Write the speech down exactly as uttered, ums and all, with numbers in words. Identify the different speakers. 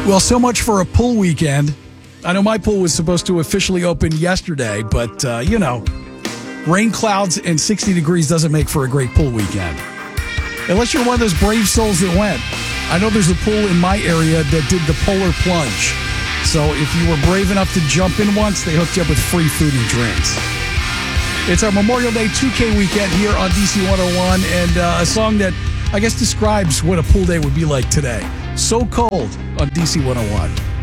Speaker 1: Well, so much for a pool weekend. I know my pool was supposed to officially open yesterday, but, uh, you know, rain clouds and sixty degrees doesn't make for a great pool weekend. Unless you're one of those brave souls that went. I know there's a pool in my area that did the polar plunge. So if you were brave enough to jump in once, they hooked you up with free food and drinks. It's our Memorial Day two K weekend here on D C one oh one, and uh, a song that I guess describes what a pool day would be like today. So Cold on D C one oh one.